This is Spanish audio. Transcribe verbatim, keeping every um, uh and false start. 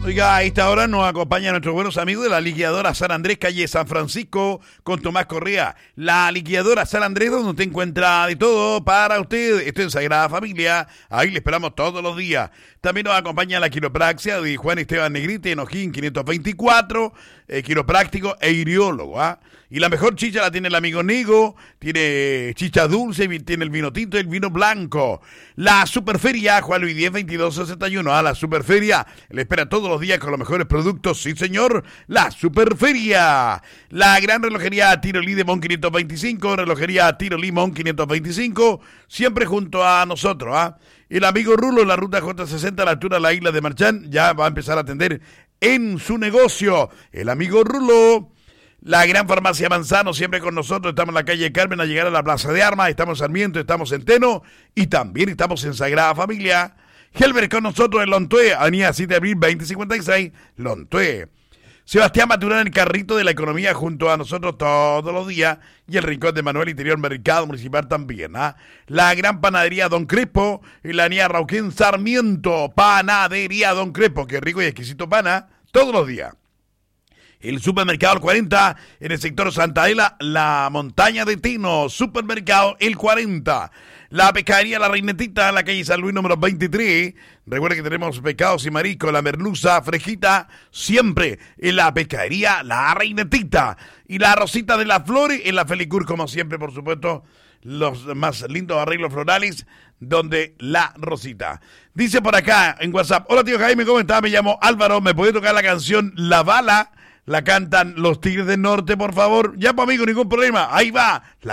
Oiga, a esta hora nos acompañan nuestros buenos amigos de la liquidadora San Andrés, calle San Francisco, con Tomás Correa. La liquidadora San Andrés, donde usted encuentra de todo para usted. Esto en Sagrada Familia, ahí le esperamos todos los días. También nos acompaña la quiropraxia de Juan Esteban Negrite, en Ojín quinientos veinticuatro, eh, quiropráctico e iriólogo, ¿ah? Y la mejor chicha la tiene el amigo Nigo, tiene chicha dulce, tiene el vino tinto y el vino blanco. La Superferia, Juan Luis diez, veintidós sesenta y uno, a la Superferia, le espera todos los días con los mejores productos, sí señor, la Superferia. La gran relojería Tirolí de Mon quinientos veinticinco, relojería Tirolí Mon quinientos veinticinco, siempre junto a nosotros, ¿ah? El amigo Rulo, en la ruta J sesenta, a la altura de la isla de Marchán, ya va a empezar a atender en su negocio. El amigo Rulo. La gran farmacia Manzano, siempre con nosotros. Estamos en la calle Carmen a llegar a la Plaza de Armas. Estamos en Sarmiento, estamos en Teno y también estamos en Sagrada Familia. Helber con nosotros en Lontué, avenida siete de abril veinte cincuenta y seis, Lontué. Sebastián Maturana, el carrito de la economía, junto a nosotros todos los días. Y el rincón de Manuel Interior Mercado Municipal también, ¿ah? La gran panadería Don Crespo, en la avenida Rauquén Sarmiento. Panadería Don Crespo, qué rico y exquisito pana, todos los días. El supermercado El cuarenta, en el sector Santa Adela, la montaña de Tino. Supermercado El cuarenta. La pescadería La Reinetita, en la calle San Luis número veintitrés. Recuerden que tenemos pescados y mariscos, la merluza fresquita, siempre en la pescadería La Reinetita. Y la Rosita de las Flores, en la Felicur, como siempre, por supuesto, los más lindos arreglos florales, donde la Rosita. Dice por acá en WhatsApp: hola tío Jaime, ¿cómo estás? Me llamo Álvaro, ¿me puede tocar la canción La Bala? La cantan los Tigres del Norte, por favor. Ya, pues amigo, ningún problema. Ahí va. La